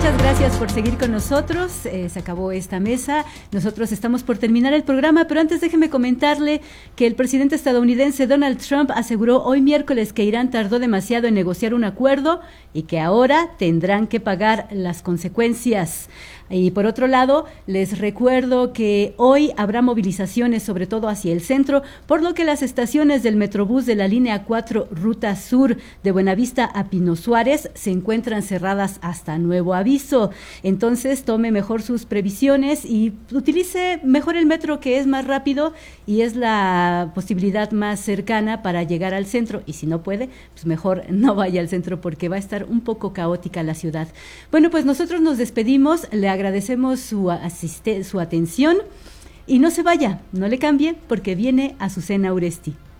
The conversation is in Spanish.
Muchas gracias por seguir con nosotros. Se acabó esta mesa. Nosotros estamos por terminar el programa, pero antes déjeme comentarle que el presidente estadounidense Donald Trump aseguró hoy miércoles que Irán tardó demasiado en negociar un acuerdo y que ahora tendrán que pagar las consecuencias. Y por otro lado, les recuerdo que hoy habrá movilizaciones, sobre todo hacia el centro, por lo que las estaciones del Metrobús de la línea 4 Ruta Sur de Buenavista a Pino Suárez se encuentran cerradas hasta nuevo aviso. Entonces, tome mejor sus previsiones y utilice mejor el metro, que es más rápido y es la posibilidad más cercana para llegar al centro. Y si no puede, pues mejor no vaya al centro porque va a estar un poco caótica la ciudad. Bueno, pues nosotros nos despedimos. Le agradecemos su atención y no se vaya, no le cambie porque viene Azucena Uresti.